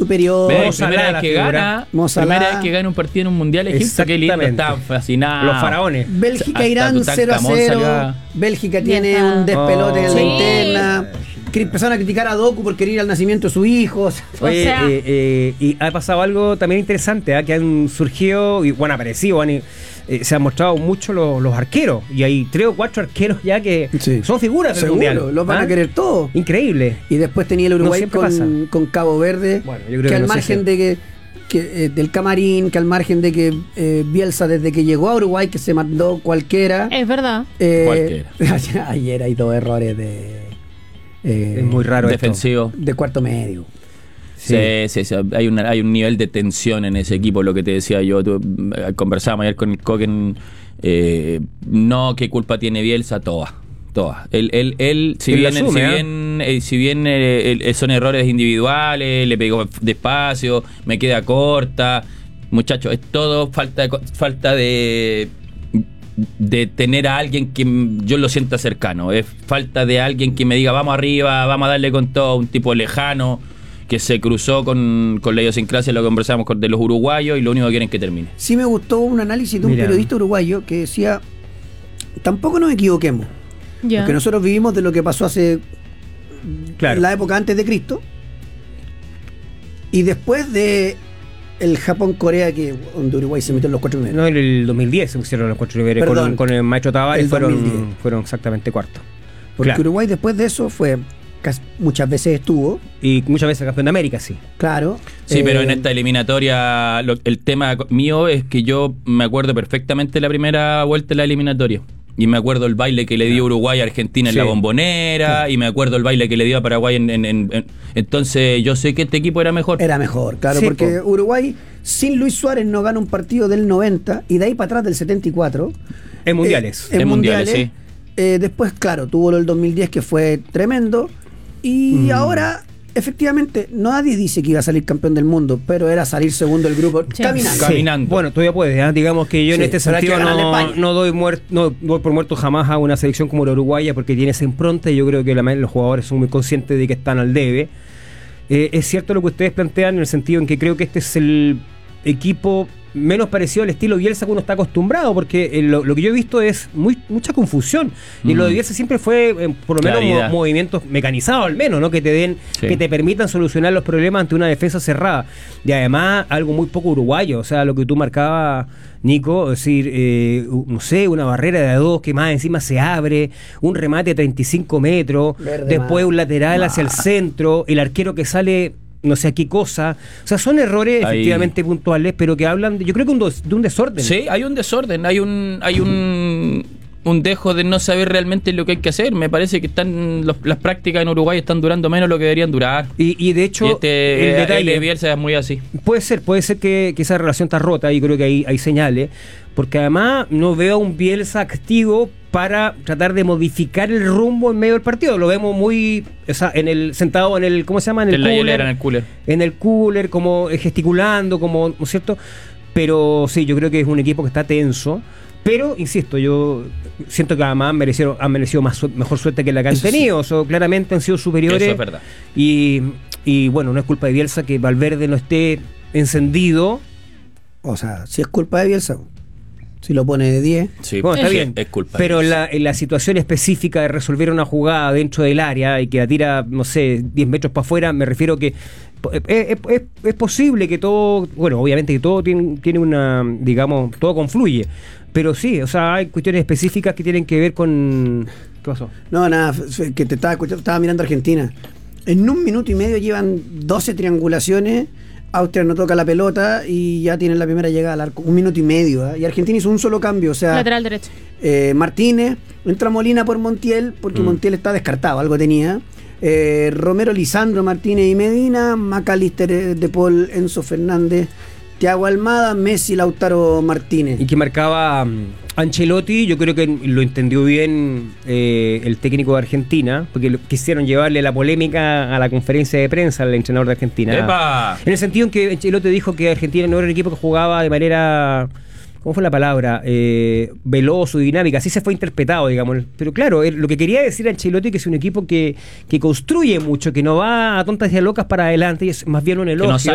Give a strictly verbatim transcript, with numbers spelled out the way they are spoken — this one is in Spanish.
superior. Ve, primera vez que gana, primera vez que gana un partido en un mundial Egipto, qué lindo, estaban fascinados. Los faraones. Bélgica-Irán cero a cero. Bélgica tiene Ajá. un despelote Oh, en sí. la interna. Que empezaron a criticar a Doku por querer ir al nacimiento de sus hijos. Oye, O sea- eh, eh, y ha pasado algo también interesante, ¿eh? Que han surgido y bueno, aparecido, han, eh, se han mostrado mucho los, los arqueros. Y hay tres o cuatro arqueros ya que Sí. son figuras del Seguro, mundial. los van ¿Ah? a querer todos. Increíble. Y después tenía el Uruguay siempre pasa. con, con Cabo Verde, Bueno, yo creo que, que al no sé margen si- de que, que, eh, del camarín, que al margen de que eh, Bielsa desde que llegó a Uruguay que se mandó cualquiera. Es verdad. eh, ayer hay dos errores de eh, Es muy raro esto. defensivo. de cuarto medio. Sí, sí, sí, hay, una, hay un nivel de tensión en ese equipo, lo que te decía yo. Tú, eh, conversábamos ayer con el Coquen. Eh, no, ¿qué culpa tiene Bielsa? Todas. Todas. Él, él, él, si Él bien, lo asume, si ¿eh? bien, eh, si bien eh, el- son errores individuales, le pegó despacio, me queda corta. Muchachos, es todo falta de, co- falta de de tener a alguien que m- yo lo sienta cercano. Es falta de alguien que me diga vamos arriba, vamos a darle con todo, un tipo lejano que se cruzó con, con la idiosincrasia, lo que conversamos con de los uruguayos y lo único que quieren es que termine. Sí me gustó un análisis de un Mira. periodista uruguayo que decía, tampoco nos equivoquemos, Ya. porque nosotros vivimos de lo que pasó hace Claro. la época antes de Cristo y después de el Japón-Corea, que donde Uruguay se metió en los cuatro primeros. No, en el dos mil diez se pusieron los cuatro niveles Perdón. con, con el maestro Tavares, El fueron, dos mil diez. fueron exactamente cuartos. Porque Claro. Uruguay después de eso fue, casi- muchas veces estuvo, Y muchas veces campeón de América, sí. claro. Sí, eh, pero en esta eliminatoria lo- el tema co- mío es que yo me acuerdo perfectamente la primera vuelta de la eliminatoria. Y me acuerdo el baile que le dio Uruguay a Argentina en Sí. la Bombonera, y me acuerdo el baile que le dio a Paraguay en, en- en- en- entonces yo sé que este equipo era mejor. Era mejor, claro, Sí, porque po. Uruguay sin Luis Suárez no gana un partido del noventa y de ahí para atrás del setenta y cuatro. En mundiales. Eh, en En mundiales. mundiales, Eh, después, claro, tuvo lo del dos mil diez que fue tremendo. Y Mm. ahora, efectivamente, nadie dice que iba a salir campeón del mundo, pero era salir segundo del grupo Sí. caminando. Sí. caminando. Bueno, todavía puedes, ¿eh? Digamos que yo en Sí, este pero hay que sentido ganarle a no, España. no doy muerto, no doy por muerto jamás a una selección como la uruguaya porque tiene esa impronta y yo creo que la, los jugadores son muy conscientes de que están al debe. Eh, es cierto lo que ustedes plantean en el sentido en que creo que este es el equipo menos parecido al estilo Bielsa que uno está acostumbrado, porque eh, lo, lo que yo he visto es muy, mucha confusión. Y Mm. lo de Bielsa siempre fue, eh, por lo menos, Claridad. mo- movimientos mecanizados al menos, ¿no? Que te den, Sí. que te permitan solucionar los problemas ante una defensa cerrada. Y además, algo muy poco uruguayo, o sea, lo que tú marcabas, Nico, es decir, eh, u- no sé, una barrera de dos que más encima se abre, un remate de treinta y cinco metros, Verde después más. un lateral hacia el Ah. centro, el arquero que sale no sé a qué cosa. O sea, son errores Ahí. efectivamente puntuales, pero que hablan, de, yo creo que un dos- de un desorden. Sí, hay un desorden, hay un hay un, un dejo de no saber realmente lo que hay que hacer. Me parece que están los- las prácticas en Uruguay están durando menos de lo que deberían durar. Y, y de hecho, Y este el el detalle, de Bielsa es muy así. puede ser, puede ser que, que esa relación está rota y creo que hay, hay señales, porque además no veo a un Bielsa activo para tratar de modificar el rumbo en medio del partido. Lo vemos muy, o sea, en el sentado en el, ¿cómo se llama? En el En la cooler, hielera, en el cooler. en el cooler, como eh, gesticulando, como, ¿no es cierto? Pero sí, yo creo que es un equipo que está tenso. Pero, insisto, yo siento que además han merecido, han merecido más, su- mejor suerte que la que han Eso sí. tenido. O sea, claramente han sido superiores. Eso es verdad. Y, y bueno, no es culpa de Bielsa que Valverde no esté encendido. O sea, si es culpa de Bielsa, si lo pone de diez. Sí, Bueno, está es- bien. Es culpa. Pero de en Bielsa. la, en la situación específica de resolver una jugada dentro del área y que la tira, no sé, diez metros para afuera, me refiero que es, es- es- es posible que todo, bueno, obviamente que todo tiene, tiene una, digamos, todo confluye. Pero sí, o sea, hay cuestiones específicas que tienen que ver con... ¿Qué pasó? No, nada, f- que te estaba escuchando, estaba mirando a Argentina. En un minuto y medio llevan doce triangulaciones. Austria no toca la pelota y ya tienen la primera llegada al arco. Un minuto y medio. ¿eh? Y Argentina hizo un solo cambio. O sea, Lateral derecho. eh, Martínez, entra Molina por Montiel, porque Mm. Montiel está descartado, algo tenía. Eh, Romero, Lisandro, Martínez y Medina, Macalister, eh, De Paul, Enzo Fernández, Thiago Almada, Messi, Lautaro Martínez. Y que marcaba um, Ancelotti, yo creo que lo entendió bien eh, el técnico de Argentina, porque lo- quisieron llevarle la polémica a la conferencia de prensa al entrenador de Argentina. ¡Epa! En el sentido en que Ancelotti dijo que Argentina no era un equipo que jugaba de manera, ¿cómo fue la palabra? Eh, veloz o dinámica, así se fue interpretado, digamos. Pero claro, él- lo que quería decir Ancelotti que es un equipo que, que construye mucho, que no va a tontas y a locas para adelante, y es más bien un Que elogio. no